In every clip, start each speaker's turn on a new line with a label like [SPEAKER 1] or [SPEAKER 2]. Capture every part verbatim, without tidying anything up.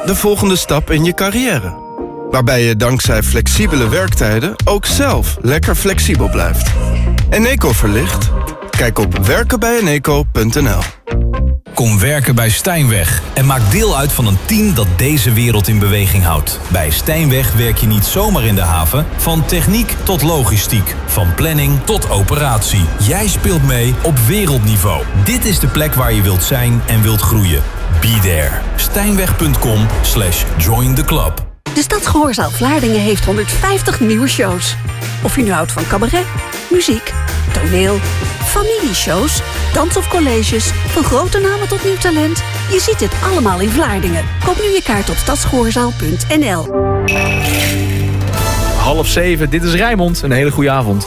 [SPEAKER 1] de volgende stap in je carrière. Waarbij je dankzij flexibele werktijden ook zelf lekker flexibel blijft. Eneco verlicht? Kijk op werken bij eneco punt n l.
[SPEAKER 2] Kom werken bij Stijnweg en maak deel uit van een team dat deze wereld in beweging houdt. Bij Stijnweg werk je niet zomaar in de haven. Van techniek tot logistiek. Van planning tot operatie. Jij speelt mee op wereldniveau. Dit is de plek waar je wilt zijn en wilt groeien. Be there. Stijnweg punt com slash join the club.
[SPEAKER 3] De Stadsgehoorzaal Vlaardingen heeft honderdvijftig nieuwe shows. Of je nu houdt van cabaret, muziek, toneel, familieshows, dans of colleges, van grote namen tot nieuw talent. Je ziet het allemaal in Vlaardingen. Koop nu je kaart op stadsgehoorzaal punt n l.
[SPEAKER 4] Half zeven, dit is Rijnmond. Een hele goede avond.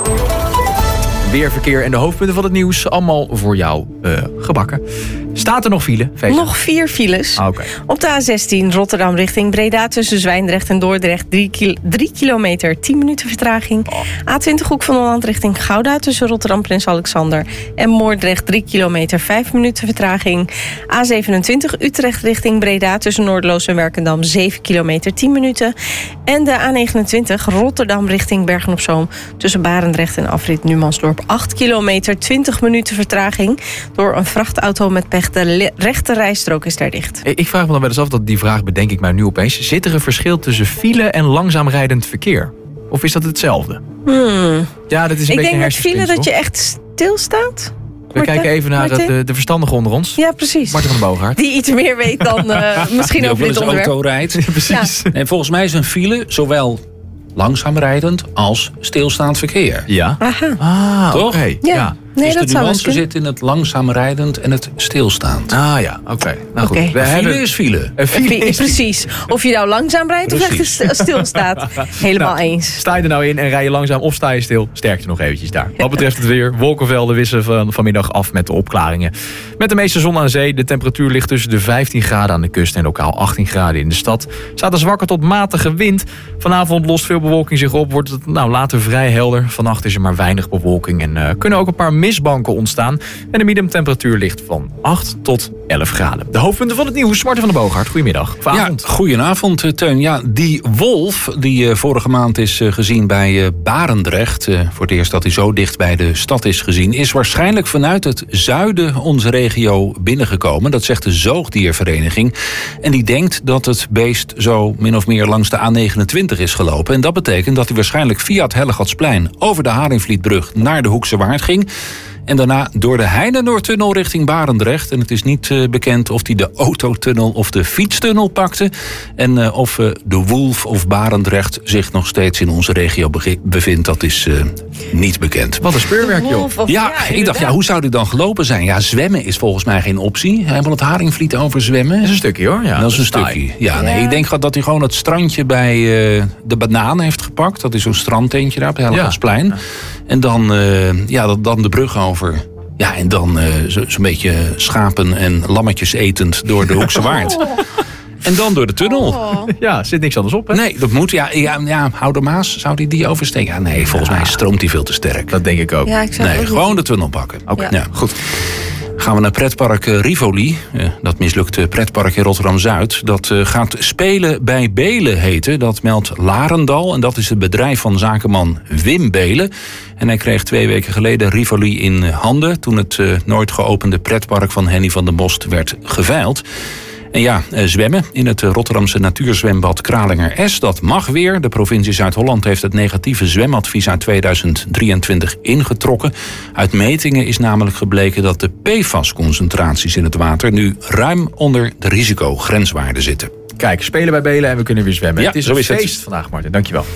[SPEAKER 4] Weerverkeer en de hoofdpunten van het nieuws. Allemaal voor jou uh, gebakken. Staat er nog file? Feest?
[SPEAKER 5] Nog vier files.
[SPEAKER 4] Ah, okay.
[SPEAKER 5] Op de A zestien Rotterdam richting Breda tussen Zwijndrecht en Dordrecht drie, kil- drie kilometer, tien minuten vertraging. Oh. A twintig Hoek van Holland richting Gouda tussen Rotterdam Prins Alexander en Moordrecht drie kilometer, vijf minuten vertraging. A zevenentwintig Utrecht richting Breda tussen Noordloos en Werkendam zeven kilometer, tien minuten. En de A negenentwintig Rotterdam richting Bergen-op-Zoom tussen Barendrecht en afrit Numansdorp acht kilometer, twintig minuten vertraging. Door een vrachtauto met pech. De rechte rijstrook is daar dicht.
[SPEAKER 4] Ik vraag me dan wel eens af, dat die vraag bedenk ik mij nu opeens. Zit er een verschil tussen file en langzaam rijdend verkeer? Of is dat hetzelfde?
[SPEAKER 5] Hmm.
[SPEAKER 4] Ja, dat is een
[SPEAKER 5] ik
[SPEAKER 4] beetje
[SPEAKER 5] denk met file dat je echt stilstaat.
[SPEAKER 4] We
[SPEAKER 5] Marten?
[SPEAKER 4] kijken even naar de, de verstandigen onder ons.
[SPEAKER 5] Ja, precies.
[SPEAKER 4] Marten van den Boogaard.
[SPEAKER 5] Die iets meer weet dan uh, misschien
[SPEAKER 6] die
[SPEAKER 5] over dit onderwerp.
[SPEAKER 6] auto rijdt.
[SPEAKER 4] Ja, precies.
[SPEAKER 5] Ja.
[SPEAKER 6] En volgens mij is een file zowel langzaam rijdend als stilstaand verkeer.
[SPEAKER 4] Ja.
[SPEAKER 5] Aha.
[SPEAKER 4] Ah, oké.
[SPEAKER 6] Okay.
[SPEAKER 5] Ja.
[SPEAKER 4] Ja.
[SPEAKER 5] Nee,
[SPEAKER 6] dus
[SPEAKER 5] dat
[SPEAKER 6] de
[SPEAKER 5] zou
[SPEAKER 6] nuance
[SPEAKER 5] wel kunnen.
[SPEAKER 6] zit in het langzaam rijdend en het stilstaand.
[SPEAKER 4] Ah ja, oké. Okay. Nou goed.
[SPEAKER 5] Okay.
[SPEAKER 4] We
[SPEAKER 6] File
[SPEAKER 4] hebben...
[SPEAKER 6] is file.
[SPEAKER 4] Een file is...
[SPEAKER 5] Precies. Of je nou langzaam rijdt of
[SPEAKER 6] Precies.
[SPEAKER 5] echt stilstaat. Helemaal
[SPEAKER 4] Nou,
[SPEAKER 5] eens.
[SPEAKER 4] Sta je er nou in en rij je langzaam of sta je stil? Sterkte nog eventjes daar. Wat betreft het weer, wolkenvelden wisselen van, vanmiddag af met de opklaringen. Met de meeste zon aan zee. De temperatuur ligt tussen de vijftien graden aan de kust en lokaal achttien graden in de stad. Staat een zwakke tot matige wind. Vanavond lost veel bewolking zich op. Wordt het nou later vrij helder. Vannacht is er maar weinig bewolking en uh, kunnen ook een paar mistbanken ontstaan. En de minimumtemperatuur ligt van acht tot elf graden. De hoofdpunten van het nieuws. Marten van den Boogaard, goedemiddag. Of avond.
[SPEAKER 6] Ja, goedenavond, Teun. Ja, die wolf die uh, vorige maand is uh, gezien bij uh, Barendrecht... Uh, voor het eerst dat hij zo dicht bij de stad is gezien... is waarschijnlijk vanuit het zuiden onze regio binnengekomen. Dat zegt de Zoogdiervereniging. En die denkt dat het beest zo min of meer langs de A negenentwintig is gelopen. En dat betekent dat hij waarschijnlijk via het Hellegatsplein... over de Haringvlietbrug naar de Hoekse Waard ging... En daarna door de Heinenoordtunnel richting Barendrecht. En het is niet uh, bekend of hij de autotunnel of de fietstunnel pakte. En uh, of uh, de Wolf of Barendrecht zich nog steeds in onze regio be- bevindt. Dat is uh, niet bekend.
[SPEAKER 4] Wat een speurwerk, joh.
[SPEAKER 5] Wolf of-
[SPEAKER 6] Ja, ik dacht, ja, hoe zou dit dan gelopen zijn? Ja, zwemmen is volgens mij geen optie. Helemaal het Haringvliet over zwemmen.
[SPEAKER 4] Dat is een stukje, hoor. Ja,
[SPEAKER 6] dat is een
[SPEAKER 4] taai.
[SPEAKER 6] stukje. Ja, nee,
[SPEAKER 5] Ja.
[SPEAKER 6] ik denk dat hij gewoon het strandje bij uh, de Banaan heeft gepakt. Dat is zo'n strandtentje daar op het Hellegatsplein. Ja. En dan, uh, ja, dan de brug over. Ja, en dan uh, zo'n zo beetje schapen en lammetjes etend door de Hoekse Waard.
[SPEAKER 5] Oh.
[SPEAKER 6] En dan door de tunnel.
[SPEAKER 5] Oh.
[SPEAKER 4] Ja, zit niks anders op, hè?
[SPEAKER 6] Nee, dat moet. Ja, ja, ja Houdermaas, zou die die oversteken? Ja, nee, volgens
[SPEAKER 4] Ja.
[SPEAKER 6] mij stroomt hij veel te sterk.
[SPEAKER 4] Dat denk ik ook.
[SPEAKER 5] Ja, ik zou
[SPEAKER 6] Nee,
[SPEAKER 5] ook
[SPEAKER 6] gewoon
[SPEAKER 5] niet-
[SPEAKER 6] de tunnel pakken.
[SPEAKER 4] Oké,
[SPEAKER 5] Ja.
[SPEAKER 6] Ja, goed. Gaan we naar pretpark uh, Rivoli. Uh, dat mislukte pretpark in Rotterdam-Zuid. Dat uh, gaat Spelen bij Belen heten. Dat meldt Larendal. En dat is het bedrijf van zakenman Wim Belen. En hij kreeg twee weken geleden Rivoli in handen... toen het uh, nooit geopende pretpark van Henny van den Bost werd geveild. En ja, zwemmen in het Rotterdamse natuurzwembad Kralinger S. Dat mag weer. De provincie Zuid-Holland heeft het negatieve zwemadvies uit tweeduizend drieëntwintig ingetrokken. Uit metingen is namelijk gebleken dat de P F A S-concentraties in het water nu ruim onder de risicogrenswaarde zitten.
[SPEAKER 4] Kijk, spelen bij Belen en we kunnen weer zwemmen.
[SPEAKER 6] Ja,
[SPEAKER 4] het is
[SPEAKER 6] zo
[SPEAKER 4] een
[SPEAKER 6] is het.
[SPEAKER 4] feest vandaag, Martin. Dankjewel.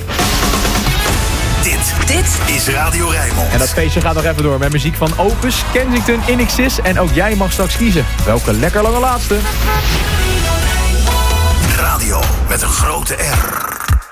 [SPEAKER 7] Dit, dit is Radio Rijnmond.
[SPEAKER 4] En dat feestje gaat nog even door met muziek van Opus, Kensington, Inxis. En ook jij mag straks kiezen. Welke lekker lange laatste?
[SPEAKER 7] Radio met een grote R.